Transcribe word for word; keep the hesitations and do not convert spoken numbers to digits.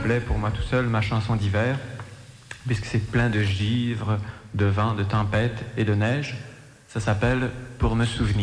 couplet pour moi tout seul, ma chanson d'hiver, puisque c'est plein de givre, de vent, de tempête et de neige. Ça s'appelle « Pour me souvenir ».